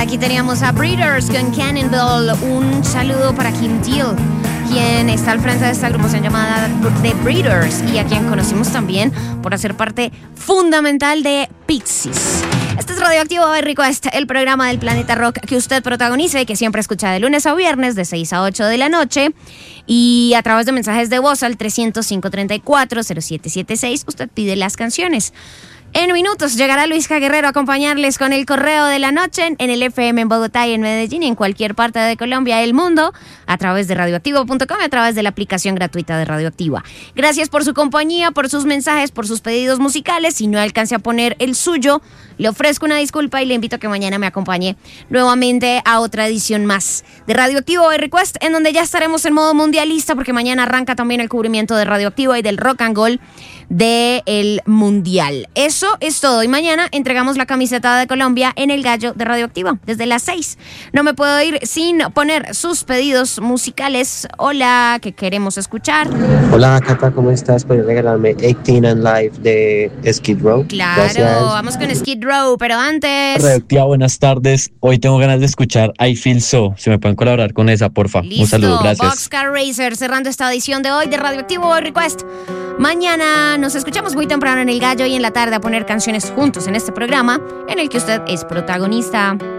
Aquí teníamos a Breeders con Cannonball. Un saludo para Kim Deal, quien está al frente de esta agrupación llamada The Breeders y a quien conocimos también por hacer parte fundamental de Pixies. Este es Radioactivo by Request, el programa del Planeta Rock que usted protagoniza y que siempre escucha de lunes a viernes de 6 a 8 de la noche. Y a través de mensajes de voz al 300-534-0776 usted pide las canciones. En minutos llegará Luisca Guerrero a acompañarles con el correo de la noche en el FM en Bogotá y en Medellín y en cualquier parte de Colombia y el mundo a través de radioactivo.com y a través de la aplicación gratuita de Radioactiva. Gracias por su compañía, por sus mensajes, por sus pedidos musicales. Si no alcance a poner el suyo, le ofrezco una disculpa y le invito a que mañana me acompañe nuevamente a otra edición más de Radioactivo by Request, en donde ya estaremos en modo mundialista porque mañana arranca también el cubrimiento de Radioactiva y del Rock and Roll del Mundial. Eso es todo. Y mañana entregamos la camiseta de Colombia en el Gallo de Radioactiva desde las 6. No me puedo ir sin poner sus pedidos musicales. Hola, que queremos escuchar. Hola, Cata, ¿cómo estás? ¿Puedes regalarme 18 and Live de Skid Row? Claro, gracias. Vamos con Skid Row, pero antes... Radioactiva, buenas tardes. Hoy tengo ganas de escuchar I Feel So. Si me pueden colaborar con esa, porfa. Listo. Un saludo, gracias. Boxcar Racer cerrando esta edición de hoy de Radioactivo by Request. Mañana nos escuchamos muy temprano en el Gallo y en la tarde a poner canciones juntos en este programa en el que usted es protagonista.